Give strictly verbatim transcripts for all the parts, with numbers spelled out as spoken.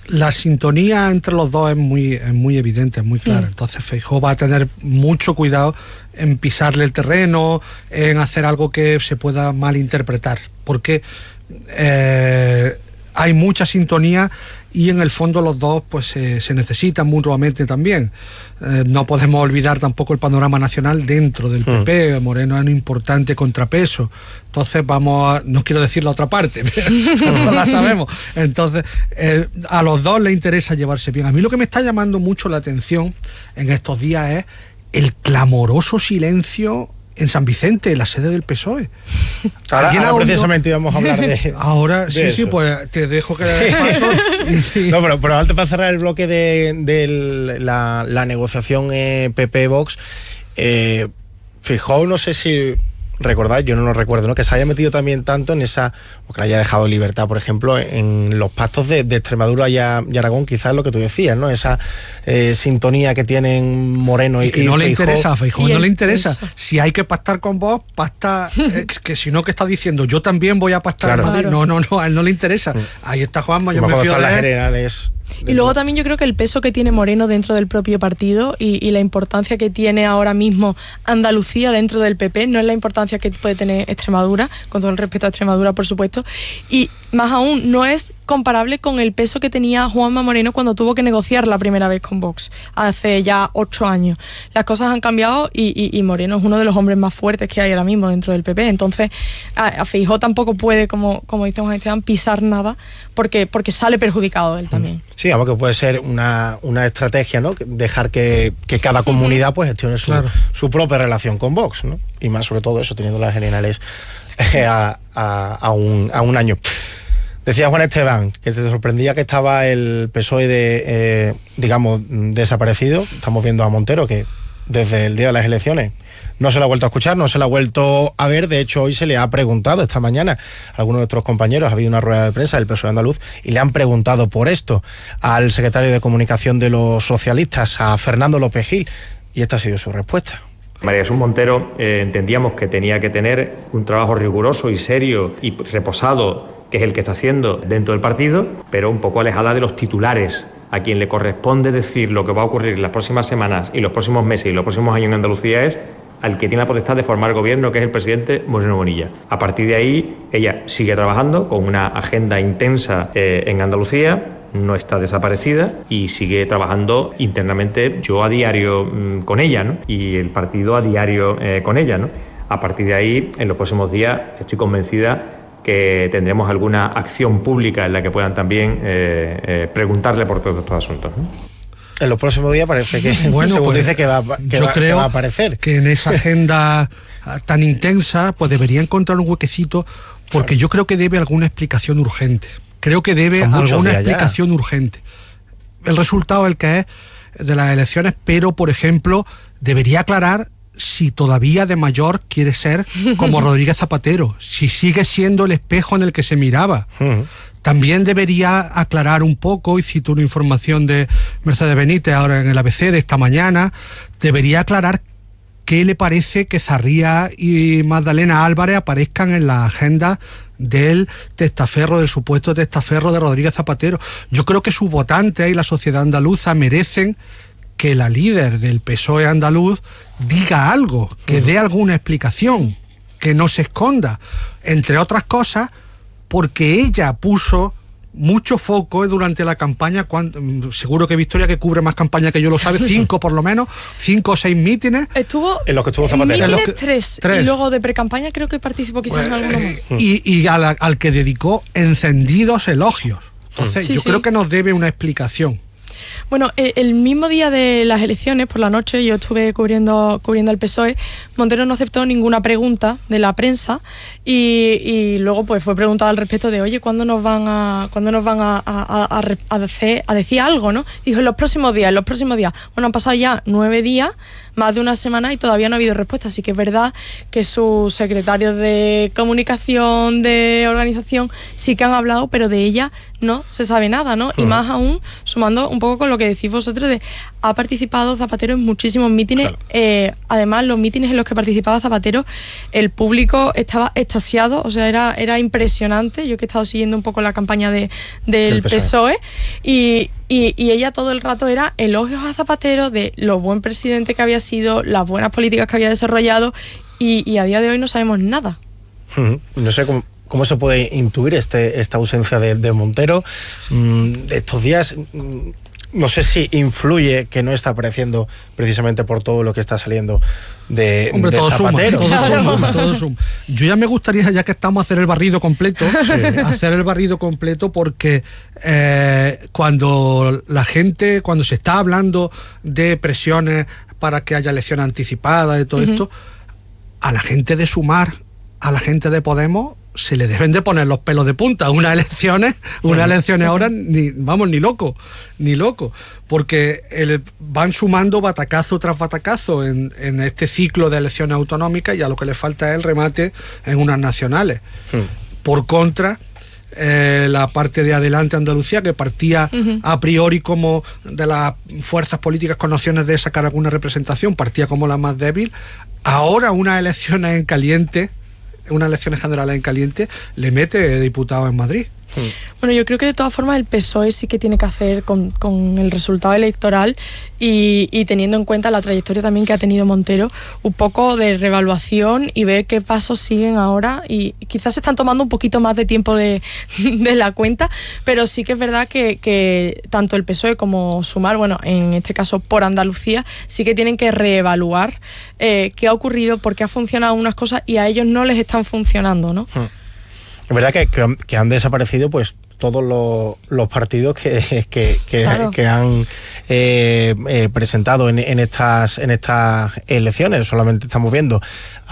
la sintonía entre los dos es muy, es muy evidente, es muy clara. Mm. Entonces Feijóo va a tener mucho cuidado en pisarle el terreno, en hacer algo que se pueda malinterpretar, porque eh, hay mucha sintonía y en el fondo los dos pues eh, se necesitan mutuamente también. Eh, no podemos olvidar tampoco el panorama nacional dentro del P P. Moreno es un importante contrapeso. Entonces vamos a, no quiero decir la otra parte, pero no la sabemos. Entonces eh, a los dos les interesa llevarse bien. A mí lo que me está llamando mucho la atención en estos días es el clamoroso silencio en San Vicente, la sede del P S O E. Ahora, ahora precisamente íbamos a hablar de Ahora, de sí, eso. sí, pues te dejo que le paso. Y, y... No, pero, pero antes para cerrar el bloque de, de la, la negociación eh, P P-Vox, eh, Feijóo, no sé si recordáis, yo no lo recuerdo, ¿no? Que se haya metido también tanto en esa, o que le haya dejado libertad, por ejemplo, en los pactos de, de Extremadura y, a, y Aragón, quizás lo que tú decías, ¿no? Esa eh, sintonía que tienen Moreno y, y que no y le Feijóo. interesa, a Feijóo no el, le interesa. eso. Si hay que pactar con vos, pacta, eh, que si no, que está diciendo, yo también voy a pactar claro. en Madrid. Claro. No, no, no, a él no le interesa. Sí. Ahí está Juanma, yo me fío de las él. generales. Y luego también yo creo que el peso que tiene Moreno dentro del propio partido y, y la importancia que tiene ahora mismo Andalucía dentro del P P, no es la importancia que puede tener Extremadura, con todo el respeto a Extremadura, por supuesto, y más aún, no es comparable con el peso que tenía Juanma Moreno cuando tuvo que negociar la primera vez con Vox, hace ya ocho años. Las cosas han cambiado y, y, y Moreno es uno de los hombres más fuertes que hay ahora mismo dentro del P P, entonces a, a Feijóo tampoco puede, como, como dice Juan Esteban, pisar nada, porque, porque sale perjudicado él también. Sí, algo que puede ser una, una estrategia, ¿no? Dejar que, que cada comunidad pues gestione su, claro. su propia relación con Vox, ¿no? Y más sobre todo eso, teniendo las generales eh, a, a, a, un, a un año. Decía Juan Esteban que te sorprendía que estaba el P S O E de, eh, digamos, desaparecido. Estamos viendo a Montero que desde el día de las elecciones no se la ha vuelto a escuchar, no se la ha vuelto a ver. De hecho, hoy se le ha preguntado, esta mañana, a algunos de nuestros compañeros, ha habido una rueda de prensa del P S O E andaluz, y le han preguntado por esto al secretario de Comunicación de los socialistas, a Fernando López Gil, y esta ha sido su respuesta. María Jesús Montero eh, entendíamos que tenía que tener un trabajo riguroso y serio y reposado, que es el que está haciendo dentro del partido, pero un poco alejada de los titulares. A quien le corresponde decir lo que va a ocurrir en las próximas semanas y los próximos meses y los próximos años en Andalucía es al que tiene la potestad de formar gobierno, que es el presidente Moreno Bonilla. A partir de ahí, ella sigue trabajando con una agenda intensa eh, en Andalucía, no está desaparecida y sigue trabajando internamente, yo a diario mmm, con ella, ¿no? Y el partido a diario eh, con ella, ¿no? A partir de ahí, en los próximos días, estoy convencida que tendremos alguna acción pública en la que puedan también eh, eh, preguntarle por todos estos asuntos, ¿no? En los próximos días parece que, bueno, según pues, dice, que va, que, yo va, creo que va a aparecer. Que en esa agenda tan intensa, pues debería encontrar un huequecito, porque claro. yo creo que debe alguna explicación urgente. Creo que debe alguna explicación urgente. El resultado es el que es de las elecciones, pero, por ejemplo, debería aclarar si todavía de mayor quiere ser como Rodríguez Zapatero, si sigue siendo el espejo en el que se miraba. Uh-huh. También debería aclarar un poco, y cito una información de Mercedes Benítez ahora en el A B C de esta mañana, debería aclarar qué le parece que Zarría y Magdalena Álvarez aparezcan en la agenda del testaferro, del supuesto testaferro de Rodríguez Zapatero. Yo creo que sus votantes y la sociedad andaluza merecen que la líder del P S O E andaluz diga algo, que dé alguna explicación, que no se esconda, entre otras cosas, porque ella puso mucho foco durante la campaña, cuando, seguro que Victoria, que cubre más campaña que yo lo sabe, cinco por lo menos, cinco o seis mítines. Estuvo en los que estuvo Zapatero. En los que, tres, tres, y luego de precampaña creo que participó quizás pues, en alguno más. Y, y a la, al que dedicó encendidos elogios. Entonces sí, yo sí. creo que nos debe una explicación. Bueno, el mismo día de las elecciones, por la noche, yo estuve cubriendo cubriendo el P S O E, Montero no aceptó ninguna pregunta de la prensa y, y luego pues fue preguntado al respecto de, oye, ¿cuándo nos van a cuándo nos van a, a, a, a, decir, a decir algo, ¿no? Dijo, en los próximos días, en los próximos días. Bueno, han pasado ya nueve días, más de una semana y todavía no ha habido respuesta, así que es verdad que sus secretarios de comunicación, de organización, sí que han hablado, pero de ella no se sabe nada, ¿no? Uh-huh. Y más aún, sumando un poco con lo que decís vosotros de ha participado Zapatero en muchísimos mítines. Claro. Eh, además, los mítines en los que participaba Zapatero, el público estaba extasiado, o sea, era, era impresionante. Yo que he estado siguiendo un poco la campaña de, del P S O E, y, y, y ella todo el rato era elogios a Zapatero de lo buen presidente que había sido, las buenas políticas que había desarrollado, y, y a día de hoy no sabemos nada. Uh-huh. No sé cómo... ¿Cómo se puede intuir este, esta ausencia de, de Montero? Mm, estos días, mm, no sé si influye que no está apareciendo precisamente por todo lo que está saliendo de, Hombre, de todo Zapatero. Suma, todo, claro. suma, todo suma. Yo ya me gustaría, ya que estamos, a hacer el barrido completo, sí. hacer el barrido completo porque eh, cuando la gente, cuando se está hablando de presiones para que haya elecciones anticipadas y todo uh-huh. esto, a la gente de Sumar, a la gente de Podemos, se le deben de poner los pelos de punta. Unas elecciones, unas elecciones ahora, ni, vamos, ni loco, ni loco, porque el, van sumando batacazo tras batacazo en, en este ciclo de elecciones autonómicas, y a lo que le falta es el remate en unas nacionales. Hmm. Por contra, eh, la parte de Adelante Andalucía, que partía uh-huh. a priori como de las fuerzas políticas con opciones de sacar alguna representación, partía como la más débil. Ahora unas elecciones en caliente, unas elecciones generales en caliente, le mete diputado en Madrid. Sí. Bueno, yo creo que de todas formas el P S O E sí que tiene que hacer con, con el resultado electoral y, y teniendo en cuenta la trayectoria también que ha tenido Montero, un poco de reevaluación y ver qué pasos siguen ahora, y quizás se están tomando un poquito más de tiempo de, de la cuenta, pero sí que es verdad que, que tanto el P S O E como Sumar, bueno, en este caso por Andalucía, sí que tienen que reevaluar eh, qué ha ocurrido, por qué ha funcionado unas cosas y a ellos no les están funcionando, ¿no? Hmm. Es verdad que, que, que han desaparecido pues todos los, los partidos que, que, que, claro. que han eh, eh, presentado en, en, estas, en estas elecciones. Solamente estamos viendo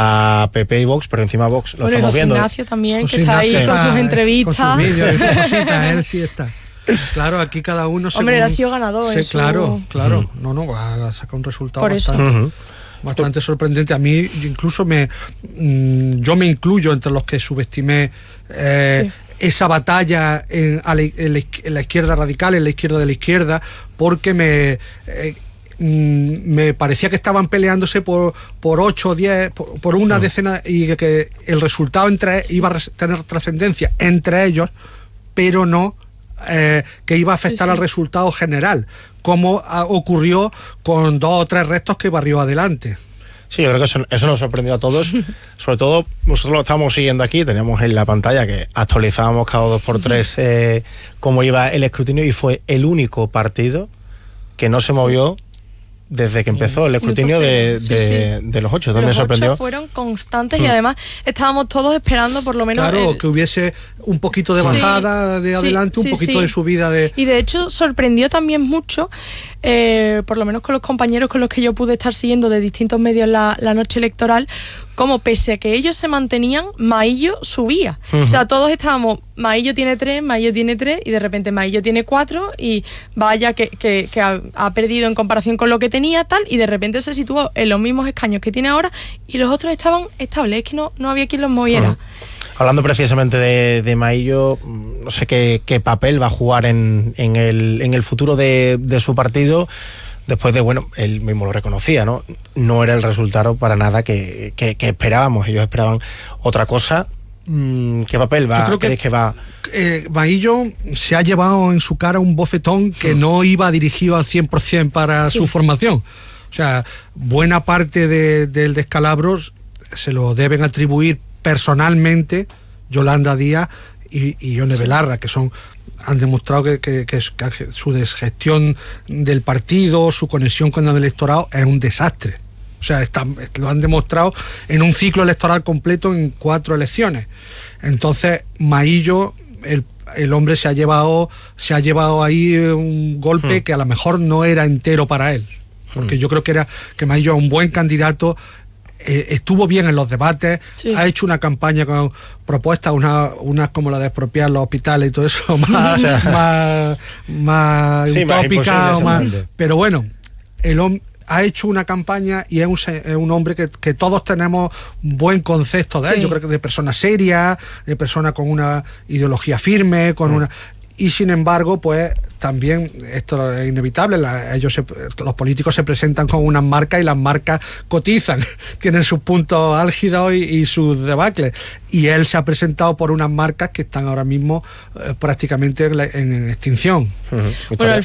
a P P y Vox, pero encima Vox lo bueno, estamos viendo. Ignacio también, José que está Ignacio, ahí con sus entrevistas. Con sus vídeos y sus cositas, él sí está. Claro, aquí cada uno... Hombre, según, él ha sido ganador. Sí, en claro, su... claro. Uh-huh. No, no, ha sacado un resultado Por bastante... eso. Uh-huh. Bastante sorprendente. A mí incluso me mmm, yo me incluyo entre los que subestimé eh, sí. esa batalla en, a la, en, la, en la izquierda radical, en la izquierda de la izquierda, porque me eh, mmm, me parecía que estaban peleándose por por ocho o diez, por, por una uh-huh. decena, y que el resultado entre iba a tener trascendencia entre ellos, pero no eh, que iba a afectar sí, sí. al resultado general, como ocurrió con dos o tres restos que barrió Adelante. Sí, yo creo que eso, eso nos sorprendió a todos. Sobre todo, nosotros lo estamos siguiendo aquí, teníamos en la pantalla que actualizábamos cada dos por tres eh, cómo iba el escrutinio, y fue el único partido que no se movió desde que empezó el escrutinio de, sí, de, sí. de los ocho. Entonces los me sorprendió. Ocho fueron constantes mm. y además estábamos todos esperando por lo menos... Claro, el... que hubiese un poquito de bajada sí, de adelante, sí, un poquito sí. de subida de... Y de hecho sorprendió también mucho, eh, por lo menos con los compañeros con los que yo pude estar siguiendo de distintos medios la, la noche electoral, como pese a que ellos se mantenían, Maillo subía. Uh-huh. O sea, todos estábamos, Maillo tiene tres, Maillo tiene tres, y de repente Maillo tiene cuatro, y vaya que, que, que ha, ha perdido en comparación con lo que tenía, tal, y de repente se situó en los mismos escaños que tiene ahora, y los otros estaban estables, es que no, no había quien los moviera. Uh-huh. Hablando precisamente de, de Maillo, no sé qué, qué papel va a jugar en, en, el, en el futuro de, de su partido. Después de, bueno, él mismo lo reconocía, ¿no? No era el resultado para nada que, que, que esperábamos. Ellos esperaban otra cosa. ¿Qué papel va? Yo creo que, que va? Eh, Maillo se ha llevado en su cara un bofetón que mm. no iba dirigido al cien por ciento para sí. su formación. O sea, buena parte de, del descalabro se lo deben atribuir personalmente Yolanda Díaz y, y Ione sí. Belarra, que son... han demostrado que, que, que, que su desgestión del partido, su conexión con el electorado es un desastre. O sea, está, lo han demostrado en un ciclo electoral completo en cuatro elecciones. Entonces, Maillo, el, el hombre se ha llevado se ha llevado ahí un golpe hmm. que a lo mejor no era entero para él. Porque hmm. yo creo que era que Maillo es un buen candidato. Eh, estuvo bien en los debates, sí. ha hecho una campaña con propuestas, unas una como la de expropiar los hospitales y todo eso, más, más, más sí, utópica, más, más, pero bueno, el hombre ha hecho una campaña y es un, es un hombre que, que todos tenemos buen concepto de él, sí. yo creo que de persona seria, de persona con una ideología firme, con mm. una... y sin embargo, pues también esto es inevitable, la, ellos se, los políticos se presentan con unas marcas y las marcas cotizan, tienen sus puntos álgidos y, y sus debacles, y él se ha presentado por unas marcas que están ahora mismo eh, prácticamente en, en extinción. Uh-huh. Bueno, al,